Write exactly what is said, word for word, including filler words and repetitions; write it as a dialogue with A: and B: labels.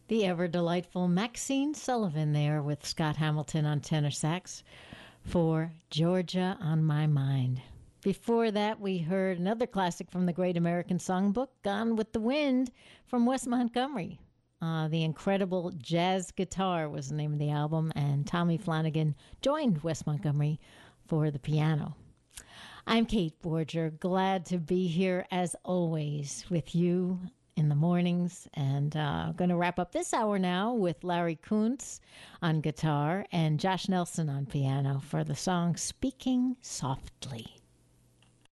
A: The ever delightful Maxine Sullivan there with Scott Hamilton on tenor sax for Georgia on My Mind. Before that, we heard another classic from the Great American Songbook, Gone with the Wind, from Wes Montgomery. Uh, the Incredible Jazz Guitar was the name of the album, and Tommy Flanagan joined Wes Montgomery for the piano. I'm Kate Borger, glad to be here as always with you in the mornings, and uh, I'm going to wrap up this hour now with Larry Kuntz on guitar and Josh Nelson on piano for the song Speaking Softly.